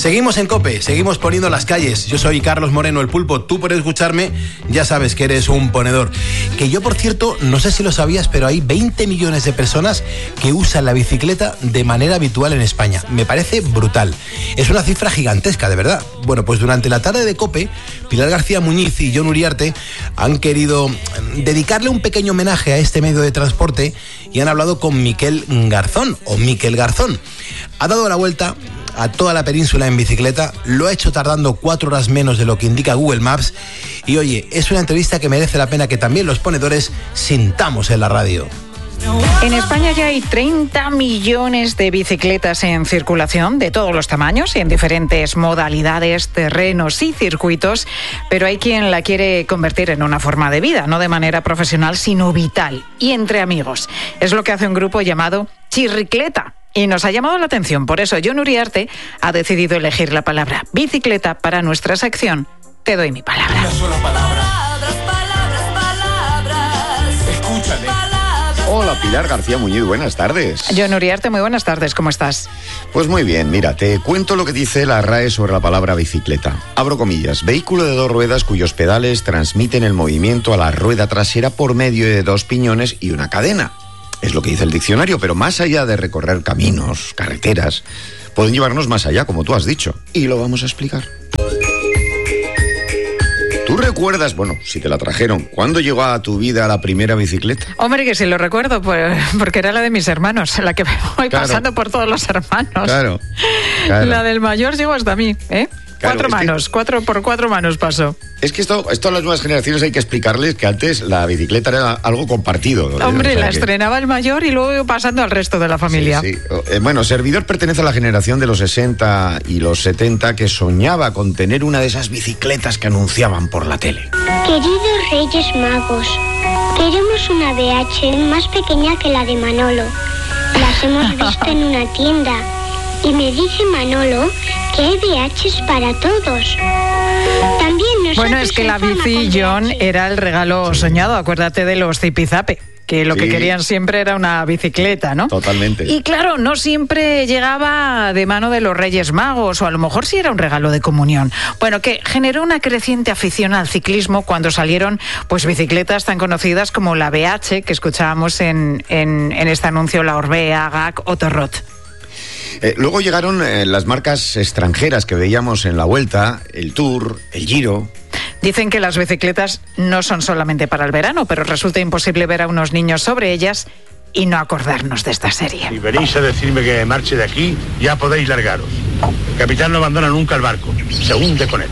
Seguimos en COPE, seguimos poniendo las calles. Yo soy Carlos Moreno, el Pulpo. Tú por escucharme ya sabes que eres un ponedor. Que yo, por cierto, no sé si lo sabías, pero hay 20 millones de personas que usan la bicicleta de manera habitual en España. Me parece brutal. Es una cifra gigantesca, de verdad. Bueno, pues durante la tarde de COPE, Pilar García Muñiz y Jon Uriarte han querido dedicarle un pequeño homenaje a este medio de transporte y han hablado con Miquel Garzón, o Miquel Garzón. Ha dado la vuelta a toda la península en bicicleta, lo ha hecho tardando 4 horas menos de lo que indica Google Maps y oye, es una entrevista que merece la pena que también los ponedores sintamos en la radio. En España ya hay 30 millones de bicicletas en circulación de todos los tamaños y en diferentes modalidades, terrenos y circuitos, pero hay quien la quiere convertir en una forma de vida, no de manera profesional, sino vital y entre amigos. Es lo que hace un grupo llamado Chirricleta. Y nos ha llamado la atención, por eso Jon Uriarte ha decidido elegir la palabra bicicleta para nuestra sección Te doy mi palabra. Una sola palabra. Escúchale. Hola, Pilar García Muñiz, buenas tardes. Jon Uriarte, muy buenas tardes, ¿cómo estás? Pues muy bien, mira, te cuento lo que dice la RAE sobre la palabra bicicleta. Abro comillas, vehículo de 2 ruedas cuyos pedales transmiten el movimiento a la rueda trasera por medio de 2 piñones y una cadena. Es lo que dice el diccionario, pero más allá de recorrer caminos, carreteras, pueden llevarnos más allá, como tú has dicho. Y lo vamos a explicar. ¿Tú recuerdas, bueno, si te la trajeron, cuándo llegó a tu vida la primera bicicleta? Hombre, que sí lo recuerdo, porque era la de mis hermanos, la que me voy pasando por todos los hermanos. Claro. La del mayor llegó hasta mí, ¿eh? Claro, 4 manos, 4 manos pasó. Es que esto a las nuevas generaciones hay que explicarles que antes la bicicleta era algo compartido. Hombre, o sea, la estrenaba el mayor y luego pasando al resto de la familia. Sí. Bueno, Servidor pertenece a la generación de los 60 y los 70 que soñaba con tener una de esas bicicletas que anunciaban por la tele. Queridos Reyes Magos, queremos una BH más pequeña que la de Manolo. Las hemos visto en una tienda. Y me dice Manolo que hay VHs para todos. También bueno, es que la bici, Jon, era el regalo soñado. Acuérdate de los zipizape, que lo que querían siempre era una bicicleta, ¿no? Totalmente. Y claro, no siempre llegaba de mano de los Reyes Magos, o a lo mejor sí era un regalo de comunión. Bueno, que generó una creciente afición al ciclismo cuando salieron pues bicicletas tan conocidas como la BH, que escuchábamos en este anuncio, la Orbea, GAC o Torrot. Luego llegaron las marcas extranjeras que veíamos en la Vuelta, el Tour, el Giro. Dicen que las bicicletas no son solamente para el verano, pero resulta imposible ver a unos niños sobre ellas y no acordarnos de esta serie. Si venís a decirme que me marche de aquí, ya podéis largaros. El capitán no abandona nunca el barco, se hunde con él.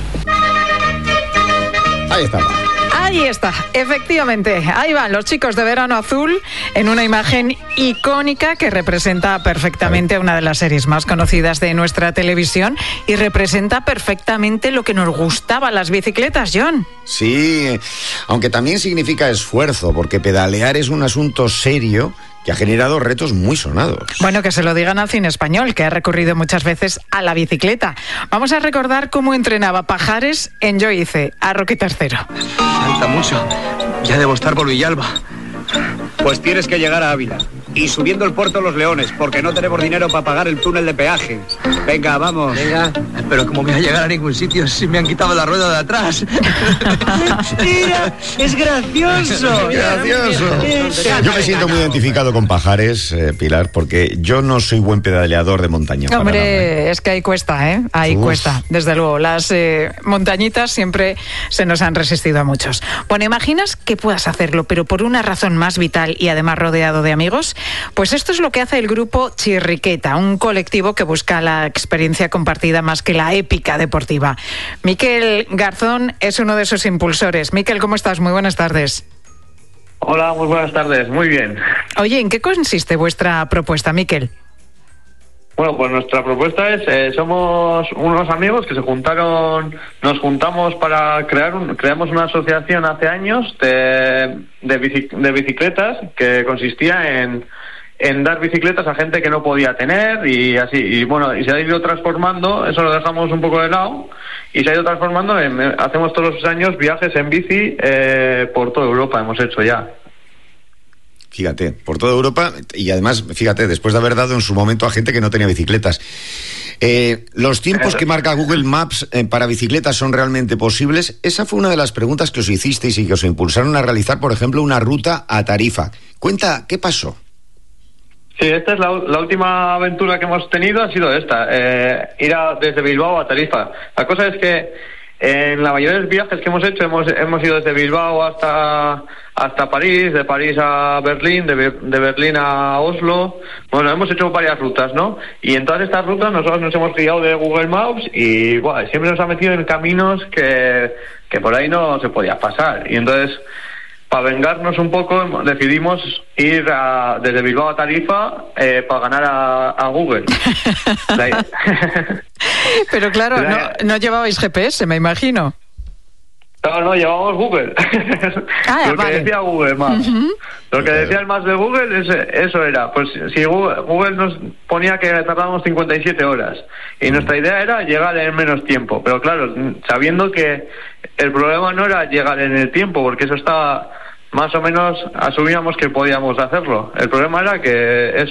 Ahí estaba. Ahí está, efectivamente. Ahí van los chicos de Verano Azul en una imagen icónica que representa perfectamente una de las series más conocidas de nuestra televisión y representa perfectamente lo que nos gustaba las bicicletas, Jon. Sí, aunque también significa esfuerzo, porque pedalear es un asunto serio que ha generado retos muy sonados. Bueno, que se lo digan al cine español, que ha recurrido muchas veces a la bicicleta. Vamos a recordar cómo entrenaba Pajares en Yo hice, a Rocky III. Falta mucho. Ya debo estar por Villalba. Pues tienes que llegar a Ávila. Y subiendo el Puerto Los Leones, porque no tenemos dinero para pagar el túnel de peaje. Venga, vamos. Venga. Pero ¿cómo voy a llegar a ningún sitio si me han quitado la rueda de atrás? ¡Mentira! ¡Es gracioso! Gracioso. Yo me siento muy identificado con Pajares, Pilar, porque yo no soy buen pedaleador de montaña. Hombre, es que ahí cuesta, ¿eh? Ahí cuesta, desde luego. Las montañitas siempre se nos han resistido a muchos. Bueno, imaginas que puedas hacerlo, pero por una razón más vital y además rodeado de amigos. Pues esto es lo que hace el grupo Chirriqueta, un colectivo que busca la experiencia compartida más que la épica deportiva. Miquel Garzón es uno de sus impulsores. Miquel, ¿cómo estás? Muy buenas tardes. Hola, muy buenas tardes. Muy bien. Oye, ¿en qué consiste vuestra propuesta, Miquel? Bueno, pues nuestra propuesta es, somos unos amigos que nos juntamos para creamos una asociación hace años de bicicletas que consistía en dar bicicletas a gente que no podía tener y así, y bueno, y se ha ido transformando, eso lo dejamos un poco de lado, y se ha ido transformando hacemos todos los años viajes en bici por toda Europa, hemos hecho ya. Fíjate, por toda Europa, y además, fíjate, después de haber dado en su momento a gente que no tenía bicicletas. ¿Los tiempos que marca Google Maps para bicicletas son realmente posibles? Esa fue una de las preguntas que os hicisteis y que os impulsaron a realizar, por ejemplo, una ruta a Tarifa. Cuenta, ¿qué pasó? Sí, esta es la última aventura que hemos tenido, ha sido esta, ir desde Bilbao a Tarifa. La cosa es que en la mayoría de los viajes que hemos hecho hemos ido desde Bilbao hasta París, de París a Berlín, de Berlín a Oslo. Bueno, hemos hecho varias rutas, ¿no? Y en todas estas rutas nosotros nos hemos guiado de Google Maps y siempre nos ha metido en caminos que por ahí no se podía pasar. Y entonces, para vengarnos un poco, decidimos ir desde Bilbao a Tarifa para ganar a Google. Pero claro, no llevabais GPS, me imagino. No, llevamos Google. Lo que decía Google Maps. Lo que decía el Maps de Google, eso era. Pues si Google nos ponía que tardábamos 57 horas. Y nuestra idea era llegar en menos tiempo. Pero claro, sabiendo que el problema no era llegar en el tiempo, porque eso estaba... Más o menos asumíamos que podíamos hacerlo. El problema era que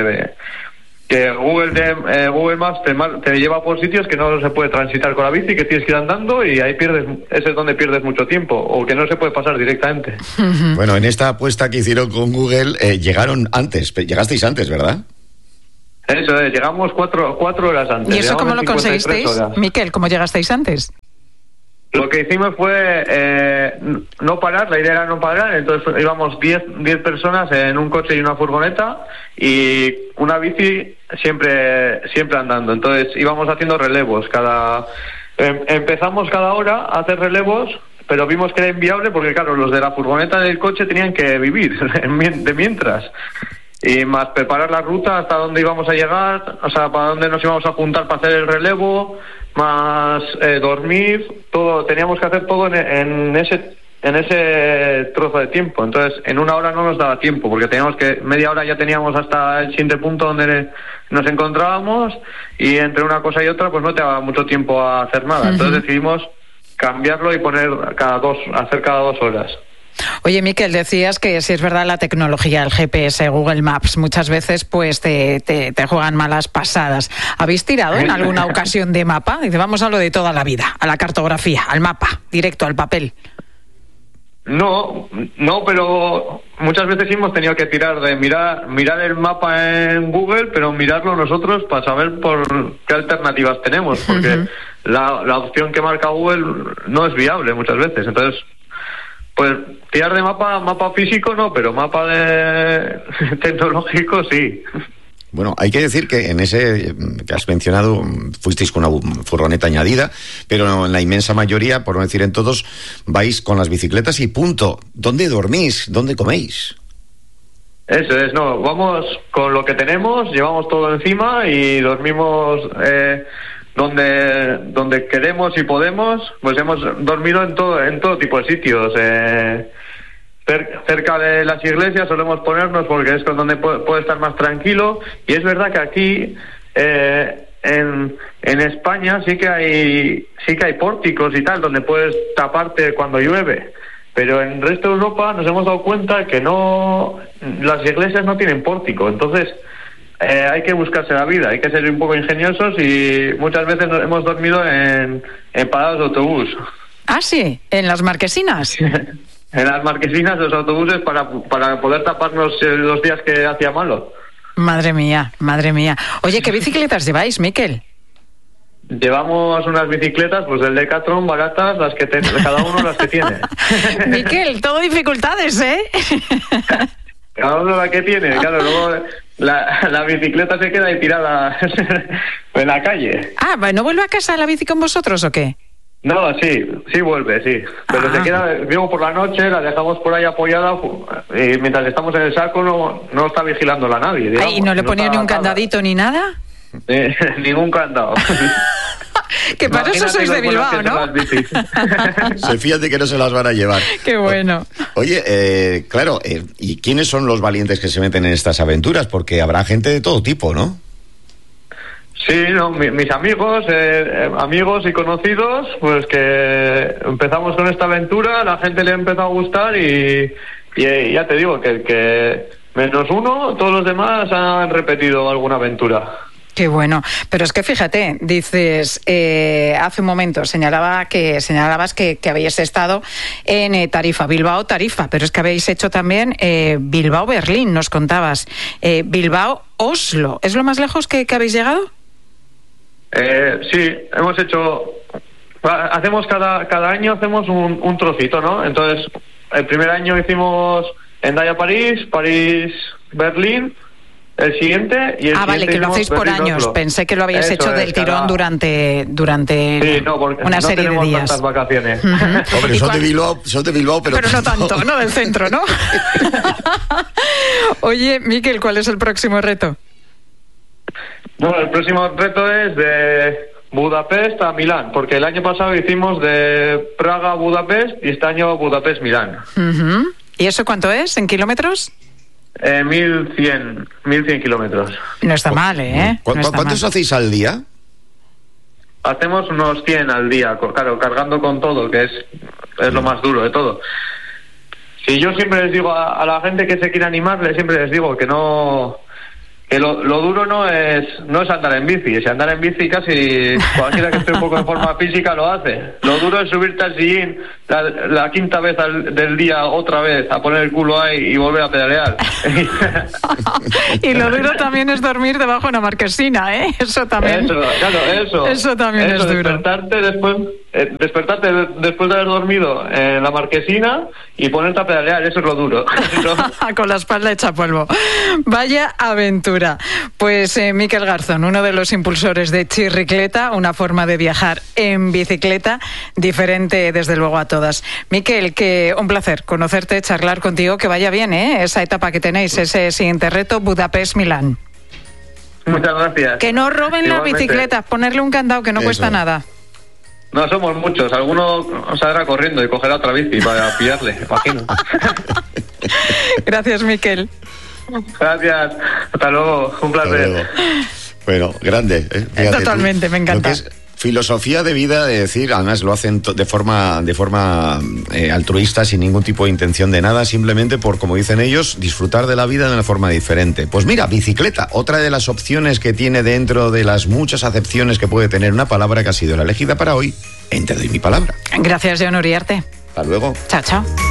Google Maps te lleva por sitios que no se puede transitar con la bici, que tienes que ir andando y ahí ese es donde pierdes mucho tiempo, o que no se puede pasar directamente. Bueno, en esta apuesta que hicieron con Google, llegasteis antes, ¿verdad? Eso es, llegamos 4 horas antes. ¿Y eso cómo lo conseguisteis, Miquel? ¿Cómo llegasteis antes? Lo que hicimos fue no parar, la idea era no parar, entonces íbamos 10 personas en un coche y una furgoneta y una bici siempre andando. Entonces íbamos haciendo relevos. Empezamos cada hora a hacer relevos, pero vimos que era inviable porque, claro, los de la furgoneta y del coche tenían que vivir de mientras. Y más preparar la ruta hasta dónde íbamos a llegar, o sea, para dónde nos íbamos a juntar para hacer el relevo, más dormir, todo, teníamos que hacer todo en ese trozo de tiempo. Entonces, en una hora no nos daba tiempo, porque media hora ya teníamos hasta el siguiente punto donde nos encontrábamos, y entre una cosa y otra, pues no te daba mucho tiempo a hacer nada. Entonces decidimos cambiarlo y hacer cada 2 horas. Oye, Miquel, decías que si es verdad la tecnología, el GPS, Google Maps, muchas veces pues te juegan malas pasadas. ¿Habéis tirado en alguna ocasión de mapa? Dice, vamos a lo de toda la vida, a la cartografía, al mapa, directo al papel. No, pero muchas veces hemos tenido que tirar de mirar el mapa en Google, pero mirarlo nosotros para saber por qué alternativas tenemos, porque la opción que marca Google no es viable muchas veces. Entonces, pues tirar de mapa físico no, pero mapa de tecnológico sí. Bueno, hay que decir que en ese que has mencionado fuisteis con una furgoneta añadida, pero en la inmensa mayoría, por no decir en todos, vais con las bicicletas y punto. ¿Dónde dormís? ¿Dónde coméis? Eso es, no, vamos con lo que tenemos, llevamos todo encima y dormimos donde queremos y podemos. Pues hemos dormido en todo tipo de sitios. Cerca de las iglesias solemos ponernos porque es con donde puede estar más tranquilo. Y es verdad que aquí en España sí que hay pórticos y tal donde puedes taparte cuando llueve, pero en el resto de Europa nos hemos dado cuenta que las iglesias no tienen pórtico. Entonces hay que buscarse la vida, hay que ser un poco ingeniosos, y muchas veces hemos dormido en paradas de autobús. Ah, sí, en las marquesinas. En las marquesinas de los autobuses para poder taparnos los días que hacía malo. Madre mía, madre mía. Oye, ¿qué bicicletas lleváis, Miquel? Llevamos unas bicicletas, pues del Decathlon, baratas, las que cada uno las que tiene. Miquel, todo dificultades, ¿eh? Cada uno la que tiene, claro, luego la bicicleta se queda ahí tirada en la calle. Ah, ¿no vuelve a casa la bici con vosotros o qué? No, sí vuelve, sí. Pero se queda, luego por la noche la dejamos por ahí apoyada y mientras estamos en el saco no está vigilándola nadie. Digamos, ¿y no le ponía ni un candadito ni nada? Ningún candado. Que para eso sois de Bilbao, ¿no? Se fían de que no se las van a llevar. Qué bueno. Oye, claro, ¿y quiénes son los valientes que se meten en estas aventuras? Porque habrá gente de todo tipo, ¿no? Sí, no, mis amigos y conocidos, pues que empezamos con esta aventura, la gente le empezó a gustar y ya te digo que menos uno, todos los demás han repetido alguna aventura. Qué bueno. Pero es que fíjate, dices, hace un momento señalabas que habéis estado en Tarifa, Bilbao-Tarifa, pero es que habéis hecho también Bilbao-Berlín, nos contabas. Bilbao-Oslo, ¿es lo más lejos que habéis llegado? Sí, hemos hecho... Hacemos cada año hacemos un trocito, ¿no? Entonces, el primer año hicimos Hendaya-París, París-Berlín, el siguiente y el siguiente vale, que lo hacéis por años. Oslo. Pensé que lo habíais hecho del tirón durante sí, no, porque una serie de días. Tantas vacaciones. Hombre, son de Bilbao, pero no tanto, ¿no? Del centro, ¿no? Oye, Miquel, ¿cuál es el próximo reto? Bueno, el próximo reto es de Budapest a Milán, porque el año pasado hicimos de Praga a Budapest y este año Budapest-Milán. Uh-huh. ¿Y eso cuánto es en kilómetros? 1100 kilómetros. No está mal, ¿eh? ¿Cuántos hacéis al día? Hacemos unos 100 al día, claro, cargando con todo, que es lo más duro de todo. Si yo siempre les digo a la gente que se quiere animar, siempre les digo que no... Que lo duro no es andar en bici. Si andar en bici casi cualquiera que esté un poco en forma física lo hace. Lo duro es subirte al sillín la quinta vez del día otra vez, a poner el culo ahí y volver a pedalear. Y lo duro también es dormir debajo de una marquesina, ¿eh? Eso también. Eso también es duro. Despertarte después de haber dormido en la marquesina y ponerte a pedalear, eso es lo duro. Con la espalda hecha polvo. Vaya aventura. Pues Miquel Garzón, uno de los impulsores de Chirricleta, una forma de viajar en bicicleta diferente desde luego a todas. Miquel, que un placer conocerte, charlar contigo, que vaya bien, esa etapa que tenéis, ese siguiente reto, Budapest-Milán. Muchas gracias. Que no roben las bicicletas, ponerle un candado que no cuesta nada. No somos muchos, alguno saldrá corriendo y cogerá otra bici para pillarle, imagino. Gracias, Miquel. Gracias, hasta luego, un placer. Bueno, grande. Fíjate, totalmente, me encanta. Lo que es filosofía de vida, de decir, además lo hacen de forma altruista, sin ningún tipo de intención de nada, simplemente por, como dicen ellos, disfrutar de la vida de una forma diferente. Pues mira, bicicleta, otra de las opciones que tiene dentro de las muchas acepciones que puede tener una palabra que ha sido la elegida para hoy en Te doy mi palabra. Gracias, John Uriarte. Hasta luego. Chao, chao.